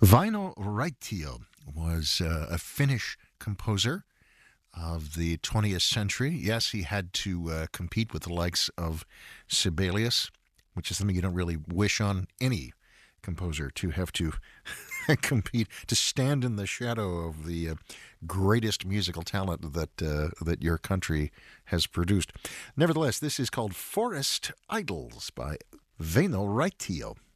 Väinö Raitio was a Finnish composer of the 20th century. Yes, he had to compete with the likes of Sibelius, which is something you don't really wish on any composer to have to compete, to stand in the shadow of the greatest musical talent that your country has produced. Nevertheless, this is called Forest Idols by Väinö Raitio.